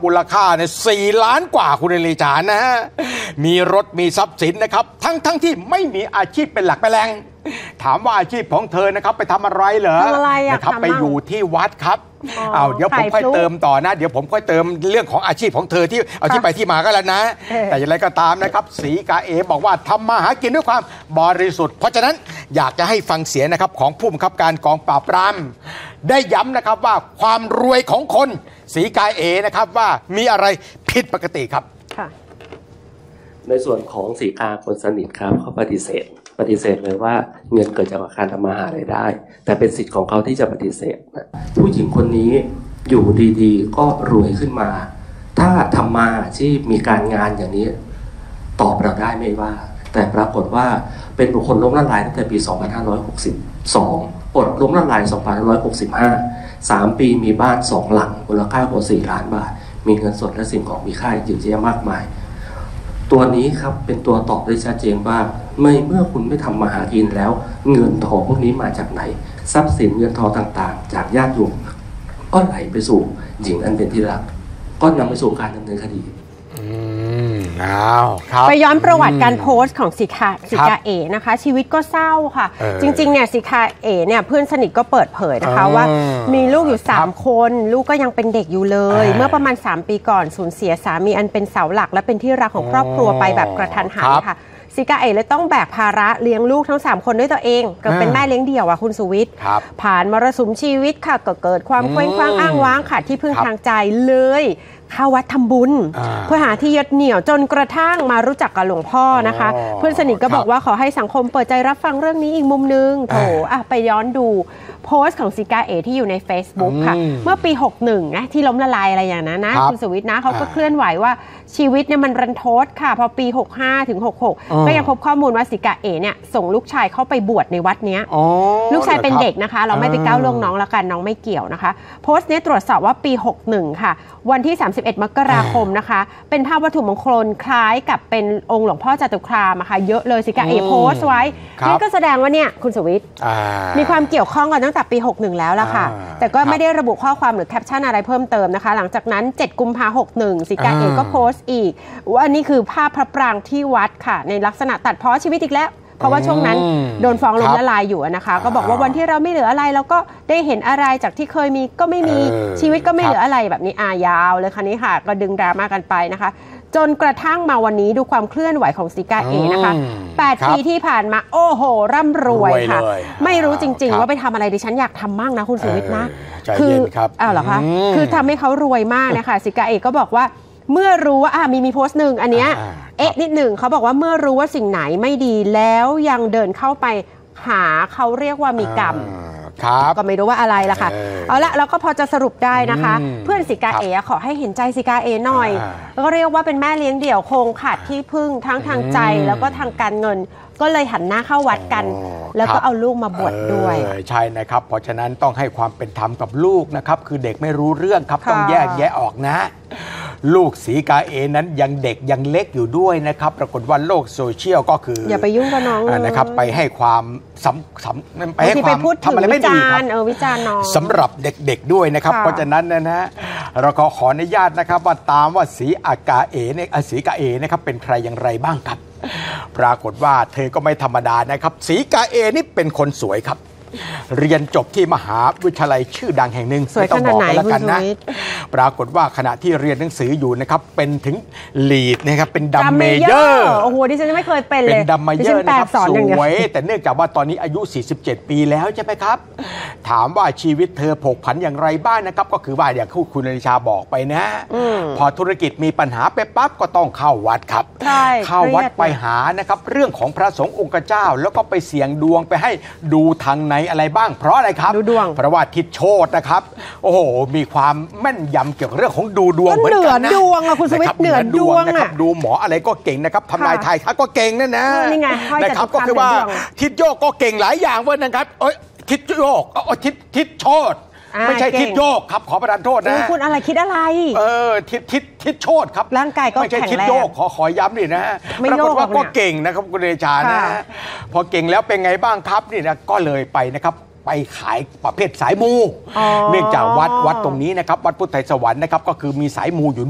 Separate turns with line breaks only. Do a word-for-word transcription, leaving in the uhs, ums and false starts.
มูลค่าเนี่ยสี่ล้านกว่าคุณเอลิจานะฮะมีรถมีทรัพย์สินนะครับทั้งทั้งที่ไม่มีอาชีพเป็นหลักเป็นแหล่งถามว่าอาชีพของเธอนะครับไปทำอะไรเหรอ
ทำอะไรอะ
นะครับไปอยู่ที่วัดครับเอาเดี๋ยวผมค่อยเติมต่อนะเดี๋ยวผมค่อยเติมเรื่องของอาชีพของเธอที่เอาที่ไปที่มาก็แล้วนะแต่อย่างไรก็ตามนะครับศรีกาเอบอกว่าทำมาหากินด้วยความบริสุทธิ์เพราะฉะนั้นอยากจะให้ฟังเสียงนะครับของผู้บังคับการกองปราบปรามได้ย้ำนะครับว่าความรวยของคนศรีกาเอนะครับว่ามีอะไรผิดปกติครับ
ในส่วนของศรีกาคนสนิทครับเขาปฏิเสธปฏิเสธเลยว่าเงินเกิดจากการทำมาหารายได้แต่เป็นสิทธิ์ของเขาที่จะปฏิเสธนะผู้หญิงคนนี้อยู่ดีๆก็รวยขึ้นมาถ้าทำมาที่มีการงานอย่างนี้ตอบเราได้ไม่ว่าแต่ปรากฏว่าเป็นบุคคลล้มละลายตั้งแต่ปีสองพันห้าร้อยหกสิบสองปลดล้มละลายสองพันห้าร้อยหกสิบห้า สามปีมีบ้านสองหลังมูลค่ากว่าสี่ล้านบาทมีเงินสดและสิ่งของมีค่าเยอะแยะมากมายตัวนี้ครับเป็นตัวตอบได้ชัดเจนว่าไม่เมื่อคุณไม่ทำมาหากินแล้วเงินทองพวกนี้มาจากไหนทรัพย์สินเงินทองต่างๆจากญาติโยมก็ไหลไปสู่หญิงอันเป็นที่รักก็นำไปสู่การดำเนินคดี
ไปย้อนประวัติการโพสต์ของสิกาสิกาเอนะคะชีวิตก็เศร้าค่ะจริงๆเนี่ยสิกาเอเนี่ยเพื่อนสนิทก็เปิดเผยนะคะว่ามีลูกอยู่สามคนลูกก็ยังเป็นเด็กอยู่เลยเมื่อประมาณสามปีก่อนสูญเสียสามีอันเป็นเสาหลักและเป็นที่รักของครอบครัวไปแบบกระทันหันค่ะสิกาเอเลยต้องแบกภาระเลี้ยงลูกทั้งสามคนด้วยตัวเองก็เป็นแม่เลี้ยงเดี่ยวอ่ะคุณสุวิทย์ผ่านมรสุมชีวิตค่ะก็เกิดความเคว้งคว้างอ้างว้างค่ะที่พึ่งทางใจเลยเข้าวัดทำบุญเพื่อหาที่ยึดเหนี่ยวจนกระทั่งมารู้จักกับหลวงพ่อนะคะเพื่อนสนิทก็บอกว่าขอให้สังคมเปิดใจรับฟังเรื่องนี้อีกมุมนึงโถอ่ะไปย้อนดูโพสต์ของสิกาเอที่อยู่ใน Facebook ค่ะเมื่อปีหกสิบเอ็ดนะที่ล้มละลายอะไรอย่างนั้นนะคุณสุวิทย์นะเขาก็เคลื่อนไหวว่าชีวิตเนี่ยมันรันทดค่ะพอปีหกสิบห้าถึงหกสิบหกก็ยังพบข้อมูลว่าสิกาเอเนี่ยส่งลูกชายเข้าไปบวชในวัดเนี้ยลูกชายเป็นเด็กนะคะเราไม่ไปก้าวล่วงน้องแล้วกันน้องไม่เกี่ยวนะคะโพสต์นี้ตรวจสอบว่าปีหกสิบเอ็ดค่ะวันที่สามสิบเอ็ดมกราคมนะคะเป็นภาพวัตถุมงคลคล้ายกับเป็นองค์หลวงพ่อจตุคามค่ะเยอะเลยสิกาเอโพสต์ไว้นั่นก็แสดงว่าเนี่ยคุณสุวิทย์มีความเกี่ยวข้องกันตั้งแต่ปีหกสิบเอ็ดแล้วล่ะค่ะแต่ก็ไม่ได้ระบุข้อความหรือแคปชั่นอะไรเพิ่มเติมนะคะหลังจากนั้นเจ็ดกุมภาพันธ์หกสิบเอ็ดสิกาเอก็โพสต์อีกว่านี่คือภาพพระปรางที่วัดค่ะในลักษณะตัดพ้อชีวิตอีกแล้วเพราะว่าช่วงนั้นโดนฟ้องล้มละลายอยู่นะคะก็บอกว่าวันที่เราไม่เหลืออะไรเราก็ได้เห็นอะไรจากที่เคยมีก็ไม่มีชีวิตก็ไม่เหลืออะไรแบบนี้อายาวเลยค่ะนี่ค่ะก็ดึงดราม่ากันไปนะคะจนกระทั่งมาวันนี้ดูความเคลื่อนไหวของสิกาเอนะคะแปดปีที่ผ่านมาโอ้โหร่ำรวยค่ะไม่รู้จริงๆว่าไปทำอะไรดิฉันอยากทำมั่งนะคุณสุวิทย์นะคืออ้าวเหรอคะคือทำให้เขารวยมากนะคะสิกาเอก็บอกว่าเมื่อรู้ว่าอ่ะมีมีโพสต์หนึ่งอันเนี้ยเอ๊ะนิดหนึ่งเขาบอกว่าเมื่อรู้ว่าสิ่งไหนไม่ดีแล้วยังเดินเข้าไปหาเขาเรียกว่ามีกรรมก็ไม่รู้ว่าอะไรล่ะค่ะเอาละเราก็พอจะสรุปได้นะคะเพื่อนสิกาเอขอให้เห็นใจสิกาเอหน่อยแล้วก็เรียกว่าเป็นแม่เลี้ยงเดี่ยวโคงขาดที่พึ่งทั้งทางใจแล้วก็ทางการเงินก็เลยหันหน้าเข้าวัดกันแล้วก็เอาลูกมาบวชด้วย
ใช่นะครับเพราะฉะนั้นต้องให้ความเป็นธรรมกับลูกนะครับคือเด็กไม่รู้เรื่องครับต้องแยกแยะออกนะลูกศรีกาเอนั้นยังเด็กยังเล็กอยู่ด้วยนะครับปรากฏว่าโลกโซเชียลก็คือ
อย่าไปยุ่งกับน้อง
นะครับไปให้ความสำสำไปให้ความทำอะไรไม่ดีครับ
เออวิจารณ์น้อง
สำหรับเด็กๆด้วยนะครับเพราะฉะนั้นนะฮะเราก็ขออนุญาตนะครับว่าตามว่าศรีกาเอเนี่ยศรีกาเอนะครับเป็นใครอย่างไรบ้างครับปรากฏว่าเธอก็ไม่ธรรมดานะครับศรีกาเอนี่เป็นคนสวยครับเรียนจบที่มหาวิทยาลัยชื่อดังแห่งหนึ่ง
ไม่ต้องบอกกันแล้วกันนะ
ปรากฏว่าขณะที่เรียนหนังสืออยู่นะครับเป็นถึงลีดนะครับเป็นดัมเมเยอร์
โอ้โหดิฉันไม่เคยเป็นเลย
เป็นดัมเมเยอร์นะครับสวยแต่เนื่องจากว่าตอนนี้อายุสี่สิบเจ็ดปีแล้วใช่ไหมครับถามว่าชีวิตเธอผกผันอย่างไรบ้างนะครับก็คือว่าอย่างคุณอนิชาบอกไปนะพอธุรกิจมีปัญหาไปปั๊บก็ต้องเข้าวัดครับเข้าวัดไปหานะครับเรื่องของพระสงฆ์องค์เจ้าแล้วก็ไปเสี่ยงดวงไปให้ดูทางในอะไรบ้างเพราะอะไรครับ
ดูดวง
เพราะว่าทิศโชตินะครับโอ้โหมีความแม่นยำเกี่ยวกับเรื่องของดูดวงเหมือนกันนะ
ดวงอะคุณสวิทย์เหนือดวง
นะครับดูหมออะไรก็เก่งนะครับทำนายทายทักก็เก่งนั่นนะ
นี่ไง
นะครับก็คือว่าทิศโยกก็เก่งหลายอย่างเว้ยนะครับเอ้ยทิศโยกเออทิศทิศโชติไม่ใช่ทิศโยกครับขอประทานโทษนะ
คุณอะไรคิดอะไร
เออทิศทิศทิศโชติครับ
ร่างกายก็
ไม่ใช่ทิศโยกขอขอย้ำนี่นะ
ไม่โยก
ก็เก่งนะครับคุณเดชานะพอเก่งแล้วเป็นไงบ้างครับนี่นะก็เลยไปนะครับไปขายประเภทสายมูเนื่องจากวัดวัดตรงนี้นะครับวัดพุทธไทยสวรรค์นะครับก็คือมีสายมูอยู่